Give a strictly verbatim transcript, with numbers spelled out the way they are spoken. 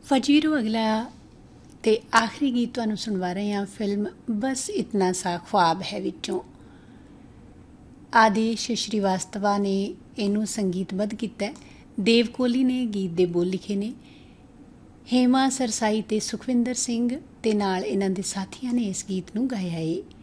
ਫਜੀਰੋ ਅਗਲਾ ਤੇ ਆਖਰੀ ਗੀਤ ਤੁਹਾਨੂੰ ਸੁਣਵਾ ਰਹੇ ਹਾਂ ਫਿਲਮ ਬਸ ਇਤਨਾ ਸਾ ख्वाब है ਵਿੱਚੋਂ। ਆਦੇਸ਼ ਸ਼੍ਰੀਵਾਸਤਵਾ ਨੇ ਇਹਨੂੰ ਸੰਗੀਤਬੱਧ ਕੀਤਾ। ਦੇਵ ਕੋਹਲੀ ਨੇ ਗੀਤ ਦੇ ਬੋਲ ਲਿਖੇ ਨੇ। ਹੇਮਾ ਸਰਸਾਈ ਤੇ ਸੁਖਵਿੰਦਰ ਸਿੰਘ ਤੇ ਨਾਲ ਇਹਨਾਂ ਦੇ ਸਾਥੀਆਂ ਨੇ ਇਸ ਗੀਤ ਨੂੰ ਗਾਇਆ ਹੈ।